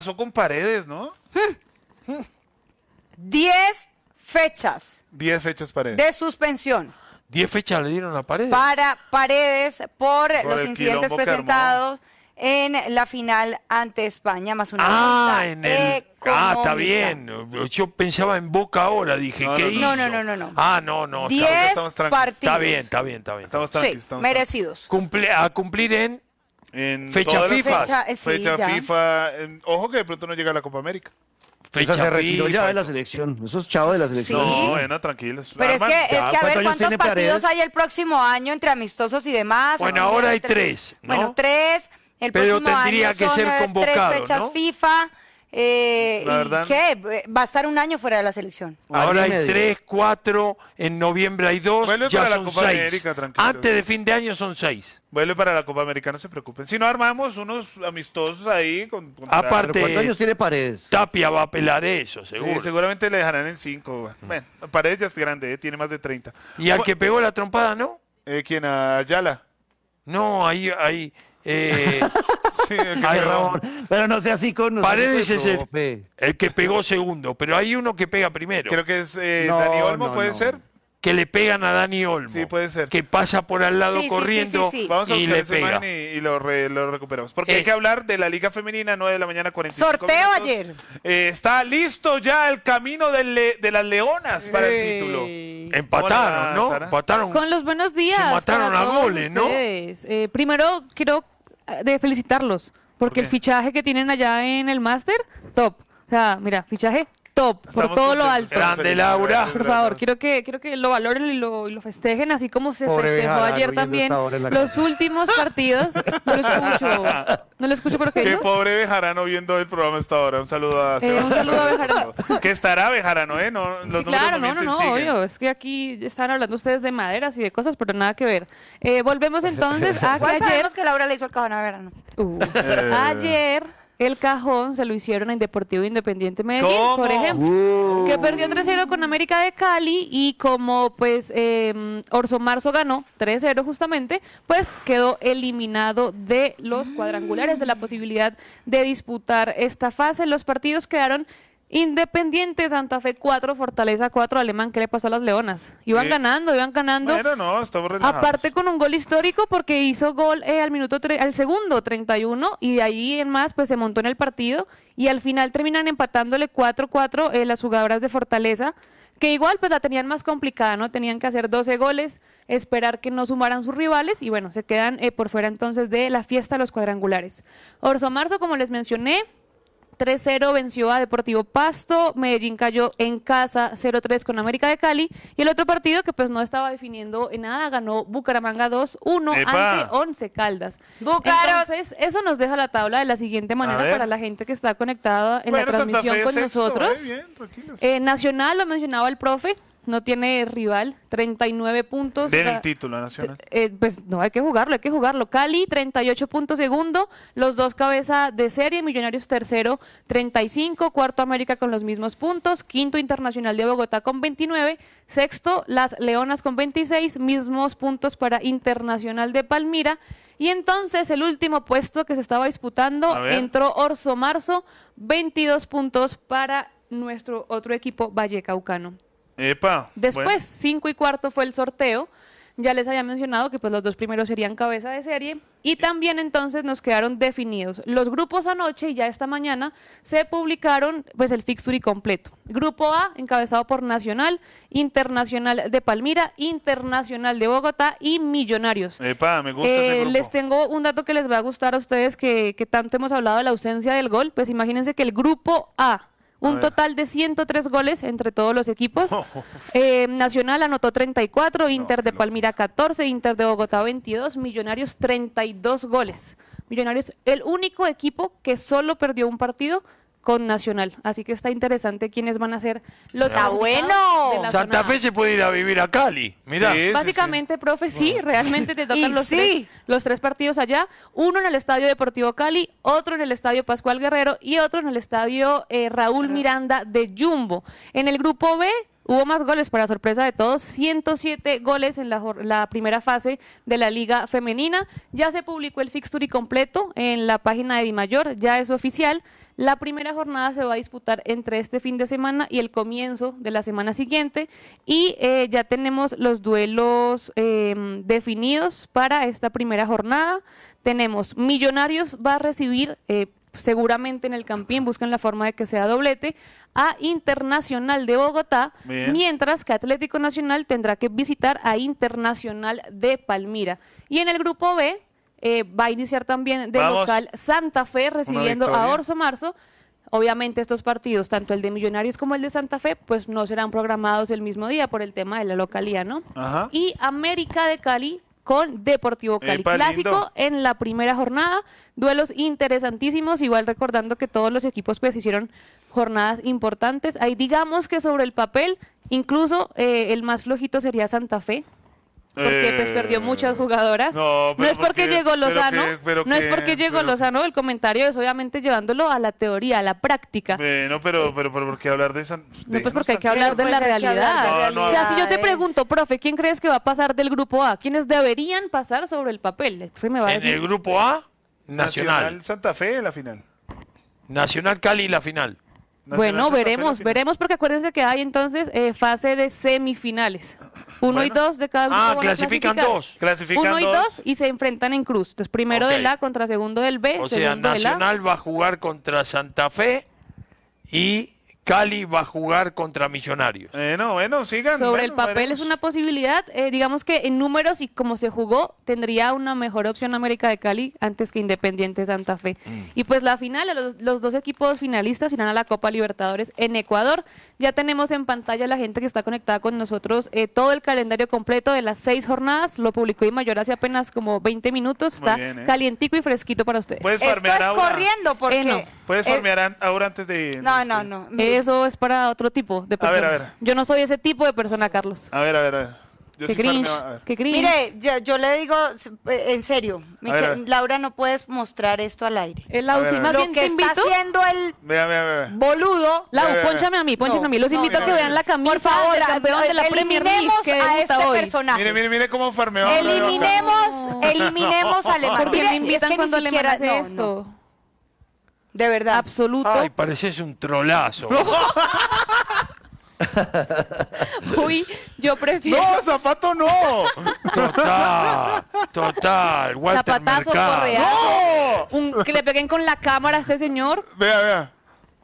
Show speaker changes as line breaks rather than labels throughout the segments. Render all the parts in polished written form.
pasó con Paredes, ¿no?
10 fechas
10 fechas Paredes.
de suspensión
10 fechas le dieron a Paredes.
para Paredes por los
el
incidentes
quilombo que
presentados en la final ante España, más una multa
está
económica.
bien. Yo pensaba en Boca ahora, dije,
No,
¿qué
no,
hizo?
No.
No.
10
estamos tranquilos.
partidos.
Está bien.
Estamos
Sí,
tranquilos. estamos
merecidos.
A cumplir en
En
fecha
todas las
FIFA.
Fecha
ya.
FIFA. Ojo que de pronto no llega a la Copa América.
Fecha
Esa se retiró
FIFA.
ya de la selección. Esos chavos de la selección.
Sí.
No, bueno, tranquilos.
Pero es que a ver
¿cuántos años
cuántos
tiene
partidos
Paredes?
hay el próximo año entre amistosos y demás.
Bueno,
Aquí
ahora hay
tres.
3, ¿no?
Bueno, 3. El
Pero
próximo
tendría
año
que
son,
ser
3
convocado,
fechas
¿no?
FIFA.
La
¿Y
verdad-
qué? Va a estar un año fuera de la selección.
Ahora
Año y
hay
medio.
3, 4, en noviembre hay 2,
Vuelve
ya
para la
son
Copa
6.
América, tranquilo.
Antes de fin de año son 6.
Vuelve para la Copa América, no se preocupen. Si no armamos unos amistosos ahí
Aparte-
¿Pero cuántos años tiene Paredes?
Tapia va a apelar eso, seguro.
Sí, seguramente le dejarán en 5. Bueno, Paredes ya es grande, tiene más de 30.
Y al que pegó la trompada, ¿no?
¿Quién? Ayala.
No, ahí
Sí, el que
Ay,
pegó.
Ramón.
Pero no sea así con nosotros.
Paredes es
profe.
el que pegó segundo, pero hay uno que pega primero.
Creo que es
No,
Dani Olmo,
no,
¿puede
no.
ser?
Que le pegan a Dani Olmo.
Sí, puede ser.
Que pasa por al lado
Sí, sí,
corriendo
sí.
Vamos a
y
buscar
le
esa
pega.
imagen y lo recuperamos. Porque hay que hablar de la Liga Femenina, 9 de la mañana, 45
Sorteo
minutos.
ayer.
Está listo ya el camino de las Leonas para el título.
Empataron,
Hola,
¿no?
Sara.
Empataron.
Con los buenos días.
Se mataron
para
a
todos
goles, ¿no?
ustedes. Primero quiero felicitarlos, porque
qué?
el fichaje que tienen allá en el máster, top. O sea, mira, fichaje top, por
Estamos
todo lo
contentos,
alto.
Grande,
felices,
Laura.
gracias,
Por favor,
gracias.
quiero que lo valoren y lo festejen, así como se
Pobre
festejó
Bejarano,
ayer
oyendo
también
esta hora en la
los últimos partidos. No lo escucho porque
Qué
yo.
pobre Bejarano viendo el programa hasta ahora. Un saludo a Sebastián.
un saludo a Bejarano.
Que estará Bejarano, ¿eh? No, los
Sí,
números
claro, no,
mienten,
no,
siguen.
obvio. Es que aquí están hablando ustedes de maderas y de cosas, pero nada que ver. Volvemos entonces a que
Igual
ayer.
sabemos que Laura le hizo el cajón a verano.
Ayer el cajón se lo hicieron en Deportivo Independiente Medellín,
¿Cómo?
por ejemplo, que perdió 3-0 con América de Cali y como pues Orso Marzo ganó 3-0 justamente, pues quedó eliminado de los cuadrangulares, de la posibilidad de disputar esta fase. Los partidos quedaron Independiente, Santa Fe 4, Fortaleza 4, Alemán. ¿Qué le pasó a las Leonas? Iban ganando.
Bueno, no, estamos relajados.
Aparte con un gol histórico porque hizo gol al segundo 31 y de ahí en más pues se montó en el partido y al final terminan empatándole 4-4 las jugadoras de Fortaleza, que igual pues la tenían más complicada, ¿no? Tenían que hacer 12 goles, esperar que no sumaran sus rivales y bueno, se quedan por fuera entonces de la fiesta de los cuadrangulares. Orso Marzo, como les mencioné, 3-0 venció a Deportivo Pasto, Medellín cayó en casa 0-3 con América de Cali y el otro partido que pues no estaba definiendo en nada, ganó Bucaramanga 2-1
¡Epa!
ante Once Caldas.
Búcaros.
Entonces eso nos deja la tabla de la siguiente manera
ver.
para la gente que está conectada en
Bueno,
la
Santa
transmisión
Fe
con
sexto,
nosotros.
bien, tranquilos.
Nacional, lo mencionaba el profe, no tiene rival, 39 puntos.
Den el título nacional.
Pues no, hay que jugarlo. Cali, 38 puntos segundo, los dos cabeza de serie, Millonarios tercero, 35, cuarto América con los mismos puntos, quinto Internacional de Bogotá con 29, sexto Las Leonas con 26, mismos puntos para Internacional de Palmira, y entonces el último puesto que se estaba disputando,
A ver.
entró Orso Marzo, 22 puntos para nuestro otro equipo, Vallecaucano.
Epa.
Después,
bueno.
5 y cuarto fue el sorteo. Ya les había mencionado que pues los dos primeros serían cabeza de serie y también entonces nos quedaron definidos los grupos anoche y ya esta mañana se publicaron pues el fixture completo. Grupo A encabezado por Nacional, Internacional de Palmira, Internacional de Bogotá y Millonarios.
Epa, me gusta ese grupo.
Les tengo un dato que les va a gustar a ustedes que tanto hemos hablado de la ausencia del gol. Pues imagínense que el grupo A, un total de 103 goles entre todos los equipos. Nacional anotó 34, Inter de Palmira 14, Inter de Bogotá 22, Millonarios 32 goles. Millonarios, el único equipo que solo perdió un partido con Nacional. Así que está interesante quiénes van a ser los
Está
clasificados
bueno.
de la
Santa
zona A.
Fe se puede ir a vivir a Cali. Mirá.
Sí,
Básicamente, profe, sí, realmente te
Y
tocan
sí.
los tres partidos allá, uno en el Estadio Deportivo Cali, otro en el Estadio Pascual Guerrero y otro en el Estadio Raúl Miranda de Jumbo. En el grupo B hubo más goles, para sorpresa de todos, 107 goles en la primera fase de la Liga Femenina. Ya se publicó el fixture completo en la página de Dimayor, ya es oficial. La primera jornada se va a disputar entre este fin de semana y el comienzo de la semana siguiente y ya tenemos los duelos definidos para esta primera jornada. Tenemos Millonarios va a recibir seguramente en el Campín, buscan la forma de que sea doblete, a Internacional de Bogotá,
Bien.
mientras que Atlético Nacional tendrá que visitar a Internacional de Palmira. Y en el grupo B va a iniciar también de
Vamos.
local Santa Fe recibiendo a
victoria.
Orso Marzo. Obviamente estos partidos, tanto el de Millonarios como el de Santa Fe, pues no serán programados el mismo día por el tema de la localidad, ¿no?
Ajá.
Y América de Cali con Deportivo Cali.
Epa,
Clásico
lindo.
en la primera jornada, duelos interesantísimos, igual recordando que todos los equipos pues hicieron jornadas importantes. Ahí digamos que sobre el papel, incluso el más flojito sería Santa Fe, porque pues perdió muchas jugadoras.
No, pero
es porque
¿por qué?
llegó
Pero
Lozano,
pero
no es
qué,
porque llegó
pero-
Lozano, el comentario es obviamente llevándolo a la teoría, a la práctica.
No, pero ¿por qué hablar de San?
No, pues porque hay que
Pero
hablar de
pues
la
hay que hablar de
realidad.
No, no,
O sea, si yo te
realidades.
pregunto, profe, ¿quién crees que va a pasar del grupo A? ¿Quiénes deberían pasar sobre el papel? El profe me va a
En
decir.
el grupo A, Nacional.
Santa Fe en la final.
Nacional Cali la final.
Bueno,
Nacional, Santa Fe en la
veremos,
final.
veremos, porque acuérdense que hay entonces fase de semifinales. 1 y
Bueno.
2 de cada grupo. van a
clasifican
clasificar.
dos.
Clasifican
1 y
dos.
2 y se enfrentan en cruz. Entonces, primero
Ok.
del A contra segundo del B,
O sea,
segundo del A.
Nacional va a jugar contra Santa Fe y Cali va a jugar contra Millonarios.
Bueno, sigan.
Sobre el
bueno,
papel
veremos.
es una posibilidad, digamos que en números y como se jugó, tendría una mejor opción América de Cali antes que Independiente Santa Fe. Y pues la final, los dos equipos finalistas irán a la Copa Libertadores en Ecuador. Ya tenemos en pantalla la gente que está conectada con nosotros todo el calendario completo de las 6 jornadas, lo publicó Imayor hace apenas como 20 minutos,
Muy
está
bien,
calientico y fresquito para ustedes.
Puedes
Esto
farmear
es
ahora.
corriendo porque...
no.
Puedes farmear ahora antes de...
No, no, no.
Eso es para otro tipo de
A ver,
personas.
a ver.
Yo no soy ese tipo de persona, Carlos.
A ver. Yo
Qué
sí
cringe,
farmeo, a ver.
qué cringe.
Mire, yo le digo en serio,
A ver.
Laura, no puedes mostrar esto al aire.
Lau,
A
sí,
ver.
más
Lo
bien
que
te
está
invito.
haciendo el
Vea.
boludo...
Lau,
Ve, ve, ve.
pónchame a mí. Los
no,
invito a que
no.
vean la camisa
Por favor,
del campeón de la Premier League
eliminemos
que
a
debuta
este
hoy.
personaje.
Mire cómo farmeo.
Eliminemos a Alemán.
¿Por qué
Mire,
me invitan
es que ni
cuando Alemán
siquiera-
hace
no,
esto?
no, de verdad.
Absoluto.
Ay, pareces un trolazo.
Uy, yo prefiero
No, zapato no.
Total. Walter
zapatazo,
Mercado.
correazo.
No.
Que le peguen con la cámara a este señor.
Vea.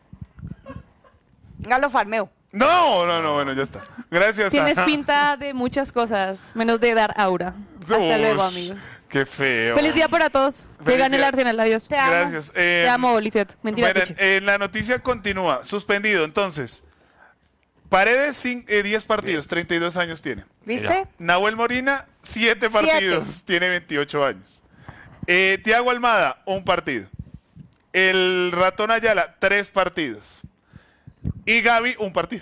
Galo farmeo.
No, bueno, ya está. Gracias.
Tienes pinta de muchas cosas, menos de dar aura. Hasta
Ush,
luego, amigos.
Qué feo.
Feliz día para todos. Que
Feliz
gane el
día.
Arsenal. Adiós.
Te amo.
Gracias.
Te amo, Lisette. Mentira,
Miren,
Piche.
la noticia continúa. Suspendido, entonces. Paredes, 10 partidos, 32 años tiene.
¿Viste?
Mira.
Nahuel Molina, 7 partidos, tiene 28 años. Tiago Almada, 1 partido. El Ratón Ayala, 3 partidos. Y Gaby, 1 partido.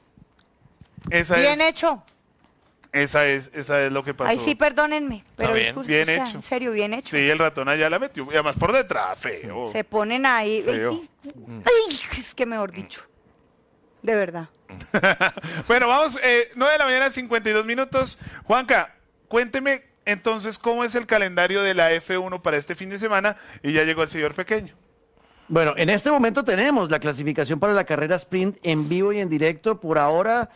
Bien hecho.
Esa es lo que pasó.
Ay, sí, perdónenme, pero
bien,
disculpe,
bien
o sea,
hecho.
en serio, bien hecho.
Sí, el Ratón Ayala metió. Y además por detrás, feo.
Se ponen ahí.
Feo.
Ay, es que mejor dicho. De verdad.
Bueno, vamos, 9 de la mañana, 52 minutos. Juanca, cuénteme entonces cómo es el calendario de la F1 para este fin de semana. Y ya llegó el señor pequeño.
Bueno, en este momento tenemos la clasificación para la carrera sprint en vivo y en directo. Por ahora,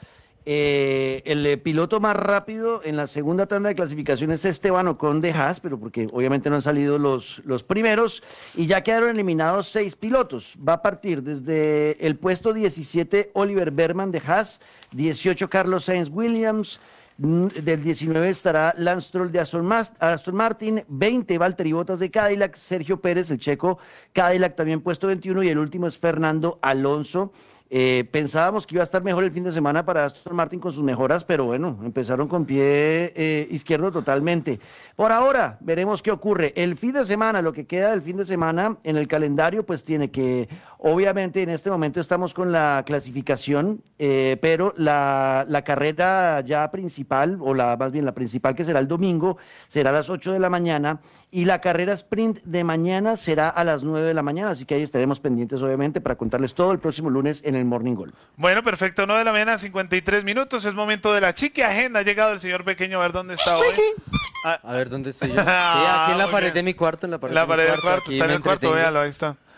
el piloto más rápido en la segunda tanda de clasificación es Esteban Ocon de Haas, pero porque obviamente no han salido los primeros y ya quedaron eliminados 6 pilotos. Va a partir desde el puesto 17 Oliver Berman de Haas, 18 Carlos Sainz Williams, del 19 estará Lance Stroll de Aston Martin, 20 Valtteri Bottas de Cadillac, Sergio Pérez, el checo, Cadillac también puesto 21 y el último es Fernando Alonso. Pensábamos que iba a estar mejor el fin de semana para Aston Martin con sus mejoras, pero bueno, empezaron con pie izquierdo totalmente. Por ahora, veremos qué ocurre. El fin de semana, lo que queda del fin de semana en el calendario, pues tiene que, obviamente en este momento estamos con la clasificación, pero la carrera ya principal, más bien la principal que será el domingo, será a las 8 de la mañana. Y la carrera sprint de mañana será a las 9 de la mañana, así que ahí estaremos pendientes, obviamente, para contarles todo el próximo lunes en el Morning Goal.
Bueno, perfecto, 9 de la mañana, 53 minutos. Es momento de la chiqui agenda. Ha llegado el señor pequeño a ver dónde está hoy.
A ver, ¿dónde estoy yo? Sí, aquí en la
muy
pared
bien.
de mi cuarto, en la pared,
La
de mi
pared del
cuarto,
cuarto,
aquí
está en
me
el cuarto,
entretengo.
véalo, ahí está.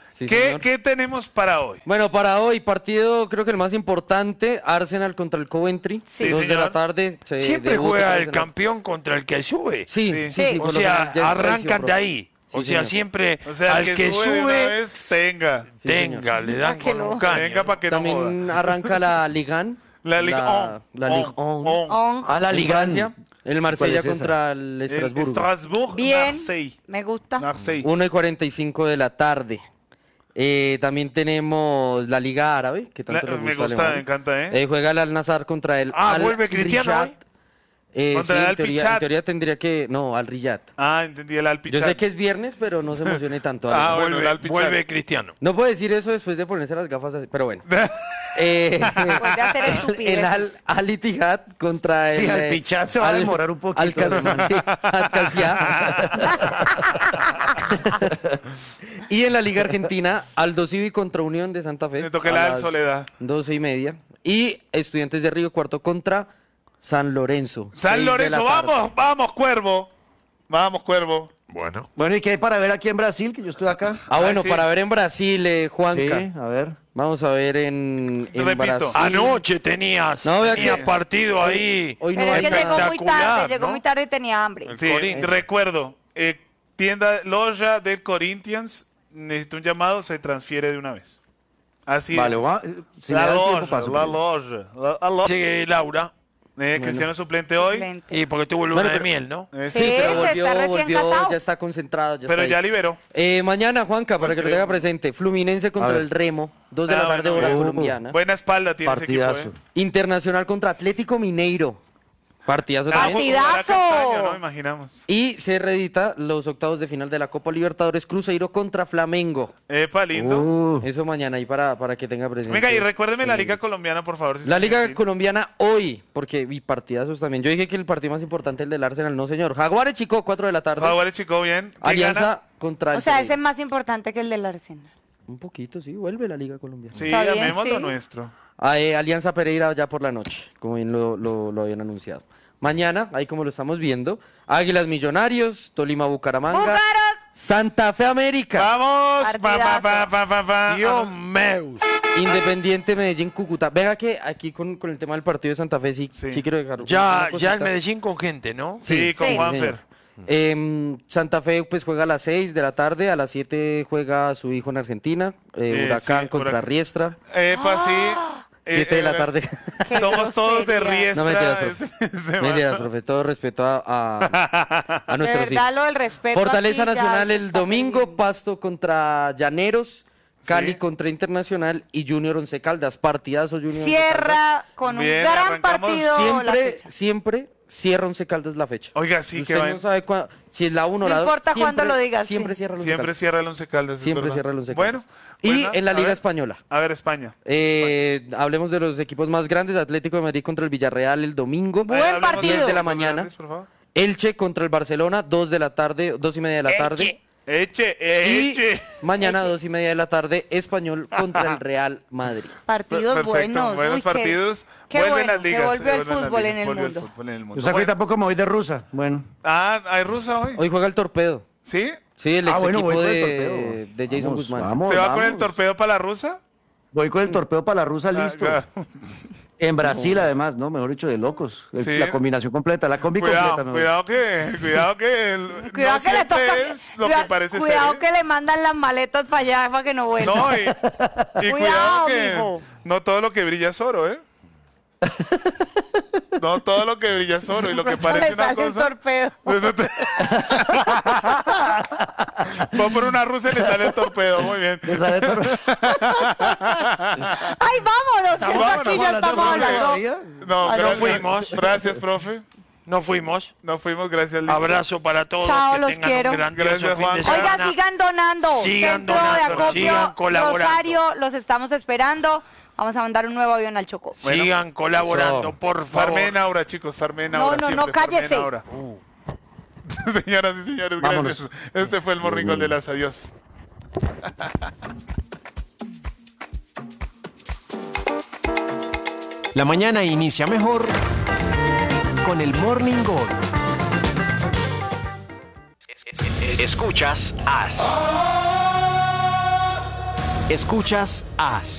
Sí,
¿Qué,
señor.
¿Qué tenemos para hoy?
Bueno, para hoy, partido creo que el más importante, Arsenal contra el Coventry,
Sí,
2 de
señor.
la tarde. se
Siempre
debuta
juega el
Arsenal.
campeón contra el que sube.
Sí,
Sí.
sí, sí.
O
por lo
sea,
general ya es
arrancan
tradición,
de ahí.
Sí,
O sea,
señor.
siempre
O sea,
al
el
que
que sube de una
sube,
vez, tenga.
Sí,
tenga, le dan
Pa' que
con
lo-
un caño.
Venga para que no joda.
También arranca la Ligue 1.
La Ligue 1.
La Ligue 1.
On.
A la
En
Liga.
Francia, el Marsella
¿Cuál es esa?
contra el Estrasburgo.
Estrasburgo,
Bien,
Marseille.
me gusta.
Marseille.
1:45 de la tarde. También tenemos la Liga Árabe, que tanto le
Me
gusta a
gusta,
Alemania.
me encanta, ¿eh?
Juega el Al-Nassr contra el
¿vuelve Cristiano
Al-Riyad.
hoy?
Contra
Sí,
el
en teoría,
Al-Pichad.
en teoría tendría que... No, Al-Riyad.
Ah, entendí el
Yo
Alpichar.
sé que es viernes, pero no se emocione tanto.
Ah,
Ale.
bueno, el
Vuelve,
Alpichar.
vuelve Cristiano.
No puedo decir eso después de ponerse las gafas así, pero bueno.
Después de hacer
El
estupideces.
Al-Ittihad contra el...
Sí, Al-Pichad se va a demorar un poquito,
Y en la Liga Argentina, Aldo Civi contra Unión de Santa Fe.
Me toca
a
la del
las
Soledad.
12:30. Y Estudiantes de Río Cuarto contra San Lorenzo.
San
6 de la
Lorenzo,
tarde.
vamos, vamos, Cuervo. Vamos, Cuervo.
Bueno.
Bueno, ¿y qué hay para ver aquí en Brasil? Que yo estoy acá.
Ah, bueno,
sí.
para ver en Brasil, Juanca.
Sí, a ver.
Vamos a ver en
Repito.
Brasil.
Anoche tenías,
No, vea
tenías
que-
partido ahí.
Hoy no
Pero es
hay
que llegó muy
espectacular,
tarde, llegó
¿no?
muy tarde y tenía hambre.
El
Sí,
Corinthians.
recuerdo. Tienda, loja del Corinthians. Necesito un llamado, se transfiere de una vez. Así
Vale,
es.
si me
La
da el tiempo,
loja,
paso
la
por ahí.
loja. La loja.
Sigue Laura.
Cristiano suplente hoy.
Excelente.
Y porque tuvo luna
Bueno,
de
pero-
miel, ¿no?
Sí,
Sí,
pero
se
volvió,
está recién casado.
ya está concentrado. Ya
pero
está
ya
ahí.
liberó.
Mañana, Juanca, para que lo tenga presente, Fluminense contra
ver.
el Remo, 2 de
Ah,
la tarde,
bueno,
hora
bien.
colombiana.
Buena espalda tiene ese
Partidazo.
equipo, ¿eh?
Internacional contra Atlético Mineiro. Partidazo también.
Partidazo.
Castaño, ¿no? Imaginamos.
Y se reedita los octavos de final de la Copa Libertadores, Cruzeiro contra Flamengo.
Epa, lindo.
Eso mañana ahí para que tenga presente.
Venga, y recuérdeme la Liga Colombiana, por favor. si
La
está
Liga
gentil.
Colombiana hoy, porque vi partidazos también. Yo dije que el partido más importante es el del Arsenal, no señor. Jaguares Chico, 4 de la tarde.
Jaguares, chico, bien. ¿Quién
Alianza
gana?
contra el
O sea, ese
Pereira.
es más importante que el del Arsenal.
Un poquito, sí, vuelve la Liga Colombiana.
Sí,
Está bien,
amemos lo
sí.
nuestro.
Alianza Pereira ya por la noche, como bien lo habían anunciado. Mañana, ahí como lo estamos viendo, Águilas Millonarios, Tolima Bucaramanga,
¡Búcaros!
Santa Fe América,
¡Vamos!
Partidazo.
Dios mío.
Independiente Medellín Cúcuta. Venga que aquí con el tema del partido de Santa Fe sí,
Sí.
sí quiero dejar una
Ya
cosita.
el Medellín con gente, ¿no?
Sí, con
Sí.
Juanfer.
Santa Fe pues juega a las 6 de la tarde, a las 7 juega su hijo en Argentina, Huracán
sí,
contra
Huracán.
Riestra,
Epa, sí.
7 de la tarde.
Qué
Somos todos de
grosería.
Riestra.
No mentiras, profe.
este fin de semana.
Mentiras, profe, todo respeto a
De
nuestros
verdad,
hijos.
lo del respeto.
Fortaleza
aquí ya
Nacional
se
el
está
domingo,
perdiendo.
Pasto contra Llaneros, Cali
Sí.
contra Internacional y Junior Once Caldas. Partidazo Junior Once Caldas.
Cierra con un
Bien,
gran
arrancamos
partido la fecha.
Siempre cierra Once Caldas la fecha.
Oiga, sí, que
Usted
va.
no sabe si es la 1 o
No
la 2.
importa cuándo lo digas,
Siempre
sí.
cierra el Once
Siempre
Caldas.
cierra el Once Caldas. es
Siempre
verdad.
cierra el Once
Bueno.
Caldas. Y
pues,
en la
a
Liga
ver.
Española.
A ver, España.
Hablemos de los equipos más grandes. Atlético de Madrid contra el Villarreal el domingo.
Buen
Hablemos
partido.
10 de la
los
mañana.
grandes, por favor.
Elche contra el Barcelona, 2 de la tarde, 2:30 de la tarde.
Eche,
Y
eche.
mañana, 2:30 de la tarde, Español contra el Real Madrid.
Partidos
Perfecto,
buenos.
buenos
Uy,
partidos.
qué
Vuelven
bueno,
las
que
ligas.
volvió el
vuelven las
fútbol
ligas,
en el
volvió
mundo.
fútbol en el mundo.
Yo saco
Bueno.
tampoco me voy de rusa. Bueno.
Ah, ¿hay rusa hoy?
Hoy juega el Torpedo.
¿Sí?
Sí, el ex
Bueno,
equipo
voy con el
de
torpedo.
de Jason
Vamos,
Guzmán.
vamos,
¿Se va con el
vamos.
torpedo para la rusa?
Voy con el torpedo para la rusa,
Ah,
listo.
claro.
En Brasil, además, ¿no? Mejor dicho, de locos.
Sí.
La combinación completa, la combi
Cuidado,
completa. mejor.
cuidado que
Cuidado
no
que le
siempre
toca.
es lo
cuidado-
que parece
cuidado
ser.
que le mandan las maletas para allá para que no vuelva.
No, y cuidado
Cuidado,
que
mijo.
no todo lo que brilla es oro, ¿eh? No todo lo que brilla es oro y lo que parece
le
una
sale un
cosa.
torpedo.
Va por una rusa y le sale el torpedo, muy bien.
Me sale todo-
Ay, vámonos, que
Vámonos,
aquí ya estamos
vámonos,
hablando.
todavía.
No,
Ay,
gracias,
fuimos.
Gracias, profe.
No fuimos.
No fuimos, gracias, Lito.
Abrazo para todos.
Chao,
que
los
tengan
quiero.
un grandioso
Gracias,
fin de
Juan.
semana.
Oiga, sigan donando.
Sigan
Centro de
donando,
acopio,
sigan colaborando.
Rosario, los estamos esperando. Vamos a mandar un nuevo avión al Chocó.
Sigan colaborando, por favor.
Farmen Aura, chicos, Farmen
No,
Aura.
no,
siempre,
no, cállese.
Farmen Aura. Señoras y señores,
Vámonos.
gracias. Este fue el Morning Call de las Adiós.
La mañana inicia mejor con el Morning Call. Escuchas As. Escuchas AS.